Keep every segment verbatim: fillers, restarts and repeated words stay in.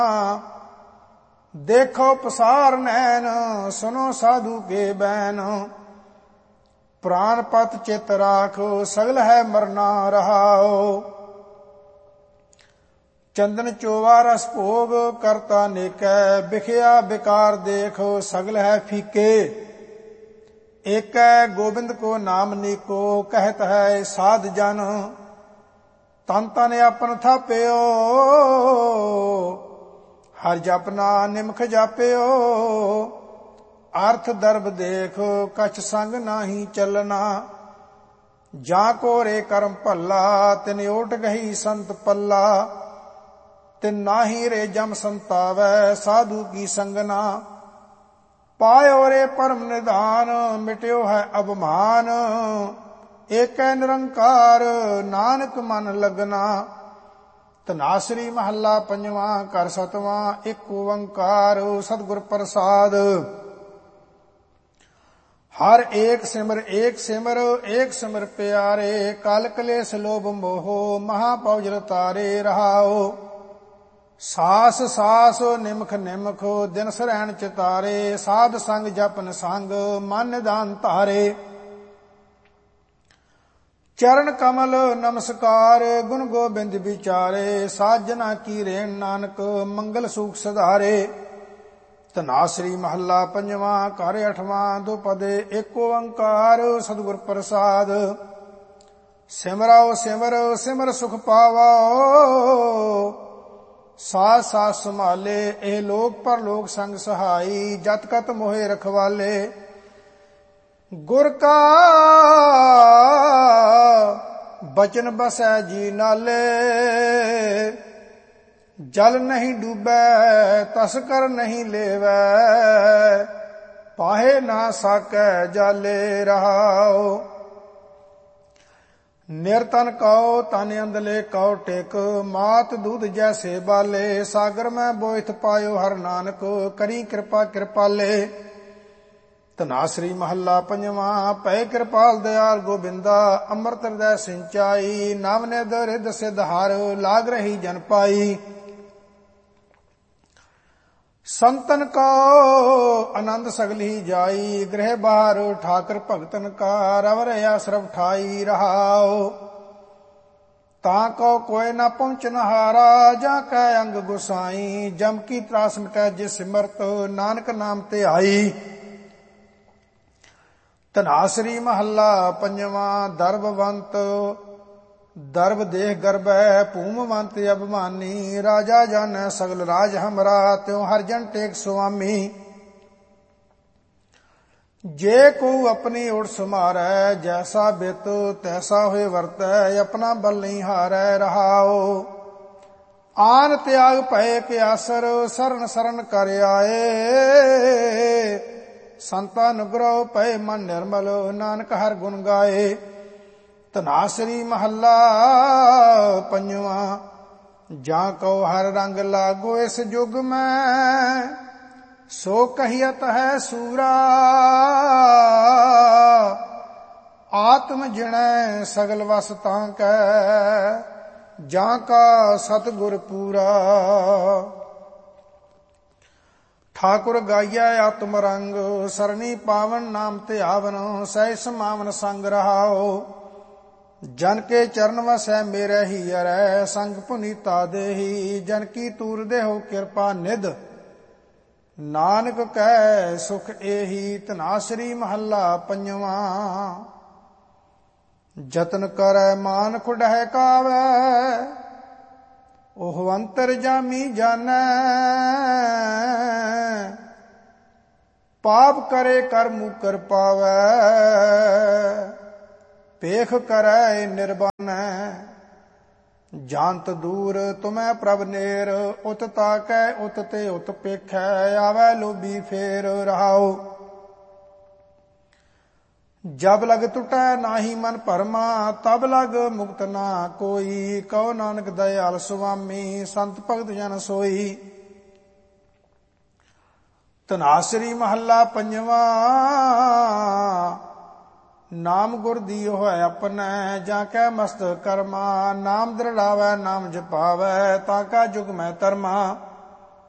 देखो पसार नैन सुनो साधु के बैन। प्राण पत चित राखो सगल है मरना रहाओ। चंदन चोवा रस भोग करता नेकै बिखया बिकार देखो सगल है फीके। एक गोबिंद को नाम नीको कहत है साध जन। तन तन अपन थाप्यो हर जपना निमख जाप्यो। अर्थ दर्भ देखो कछ संग नाही चलना। जा को रे कर्म भला तिन ओट गही संत पल्ला। तिन नाही रे जम संतावै साधु की संगना। पायो रे परम निधान मिट्यो है अभिमान। एक निरंकार नानक मन लगना। धनासरी महला पंजवा घर सतवां एक ओंकार सतगुर प्रसाद। हर एक सिमर एक सिमर एक सिमर प्यारे। काल कलेस लोभ मोह महापौजल तारे रहाओ। सास सास निमख निमख दिन सरैन चितारे। साध संग जपन संग मन निधान तारे। चरण कमल नमस्कार गुण गोबिंद विचारे। साजना की रेण नानक मंगल सुख सधारे। धनासरी महला पंजवा घर अठवां दो पदे एक ओंकार सतगुर प्रसाद। सिमराओ सिमर सिमर सुख पावाओ। साथ साथ संभाले ए लोक परलोक संग सहाई। जत कत मोहे रखवाले गुर का बचन बसै जी नाले। जल नहीं डूबै तस्कर नहीं लेवै। पाहे ना साकै जाले रहाओ। निरतन कहो तन अंदले कहो टेक। मात दूध जैसे बाले। सागर में बोइथ पायो हर नानक करी कृपा कृपाले। धनासरी महला पंजवा पै कृपाल दयाल गोबिंदा। अमृत हृदय सिंचाई नाम ने दरिद सिद्ध हार लाग रही जन पाई। संतन का आनंद सगल ही जाई। गृह बाहर ठाकर भगतन का रवर आश्रव ठाई रहाओ। ताको कोय न पहुंचन हारा जा कै अंग गुसाई। जम की त्रास मिटै जिस सिमरत नानक नाम ते आई। धनासरी महला पंजवा दर्भवंत दर्भ देह गर्भै भूमवंत अभिमानी। राजा जन सगल राज हमरा त्यों हर जन टेक स्वामी। जे को अपनी ओर समारै जैसा बित तैसा होए वर्तै। अपना बल नहीं हारै रहाओ। आन त्याग भय के आसर सरन सरन कर आए। संता अनुग्रह पै मन निर्मल नानक हर गुण गाए। धनासरी महला पंजवा जा कहो हर रंग लागो इस जुग में। सो कहियत है सूरा आत्म जिणै सगल वस तांकै। जा का सतगुर पूरा। ठाकुर गाइया आत्म रंग सरनी पावन नाम ते आवन। सह समावन संग रहाओ। जन के चरण वसै मेरे ही अरै संग पुनीता देही। जन की तूर देहो कृपा निध नानक कै सुख एही। धनासरी महला पंजवा जतन करै मान खुडह कावै। ओह अंतर जामी जानै। पाप करे कर मुकर पावै। पेख करै निर्बानै। जानत दूर तुम्हें प्रभ नेर। उत ताकै उत ते उत पेखै। आवै लोभी फेर रहाओ। जब लग टूटै नाही मन भरमा। तब लग मुक्त ना कोई। कहो नानक दयाल सुआमी संत भगत जन सोई। धनासरी महला पंजवा नाम गुर दियो है अपने। जाकै मस्तक कर्मा नाम दृढ़ावै नाम जपावै। ताका जुग मैं धर्मा।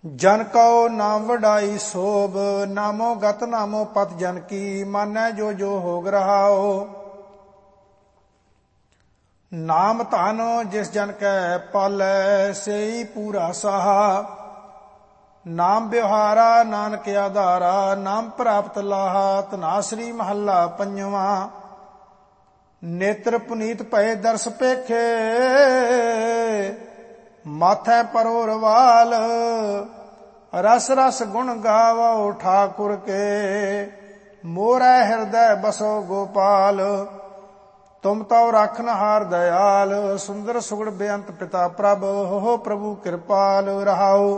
ਜਨ ਕਉ ਨਾਮ ਵਡਾਈ ਸੋਭ, ਨਾਮੋ ਗਤ ਨਾਮੋ ਪਤ ਜਨ ਕੀ, ਮਾਨੈ ਜੋ ਜੋ ਹੋਗ ਰਹਾਓ। ਨਾਮ ਧਨ ਜਿਸ ਜਨ ਕੈ ਪਾਲੈ, ਸੇਈ ਪੂਰਾ ਸਾਹਾ। ਨਾਮ ਵਿਵਹਾਰਾ ਨਾਨਕ ਆਧਾਰਾ, ਨਾਮ ਪ੍ਰਾਪਤ ਲਾਹਾ। ਧਨਾਸਰੀ ਮਹੱਲਾ ਪੰਜਵਾਂ। ਨੇਤਰ ਪੁਨੀਤ ਭਏ ਦਰਸ ਪੇਖੇ, ਮਾਥੈ ਪਰੋ ਰਵਾਲ। ਰਸ ਰਸ ਗੁਣ ਗਾਵੋ ਠਾਕੁਰ ਕੇ, ਮੋਰੈ ਹਿਰਦੈ ਬਸੋ ਗੋਪਾਲ। ਤੁਮ ਤਉ ਰਾਖਨ ਹਾਰ ਦਇਆਲ, ਸੁੰਦਰ ਸੁਗੜ ਬੇਅੰਤ ਪਿਤਾ ਪ੍ਰਭ। ਹੋ ਪ੍ਰਭੂ ਕਿਰਪਾਲ ਰਹਾਉ।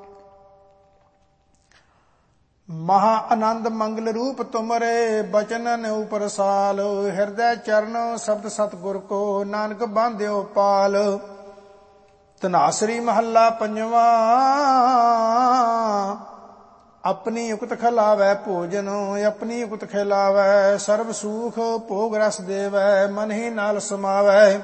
ਮਹਾ ਆਨੰਦ ਮੰਗਲ ਰੂਪ ਤੁਮਰੇ, ਬਚਨਨ ਉਪਰ ਸਾਲ। ਹਿਰਦੈ ਚਰਨ ਸ਼ਬਦ ਸਤਿਗੁਰ ਕੋ, ਨਾਨਕ ਬਾਂਧਿਓ ਪਾਲ। ਧਨਾਸਰੀ ਮਹੱਲਾ ਪੰਜਵਾਂ। ਆਪਣੀ ਉਕਤ ਖਿਲਾਵੈ ਭੋਜਨ, ਆਪਣੀ ਉਕਤ ਖਿਲਾਵੈ। ਸਰਬ ਸੂਖ ਭੋਗ ਰਸ ਦੇਵੈ, ਮਨ ਹੀ ਨਾਲ ਸਮਾਵੈ।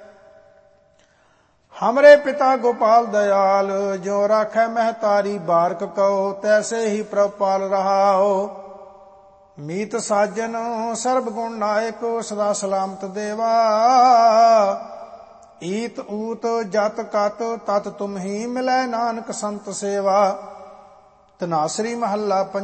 ਹਮਰੇ ਪਿਤਾ ਗੋਪਾਲ ਦਇਆਲ, ਜੋ ਰਾਖੈ ਮਹਤਾਰੀ ਬਾਰਕ ਕਉ। ਤੈਸੇ ਹੀ ਪ੍ਰਭ ਪਾਲ ਰਹਾਓ। ਮੀਤ ਸਾਜਨ ਸਰਬ ਗੁਣ ਨਾਇਕ, ਸਦਾ ਸਲਾਮਤ ਦੇਵਾ। ਈਤ ਊਤ ਜਤ ਕਤ ਤਤ ਤੁਮ ਹੀ, ਮਿਲੈ ਨਾਨਕ ਸੰਤ ਸੇਵਾ। ਧਨਾਸਰੀ ਮਹੱਲਾ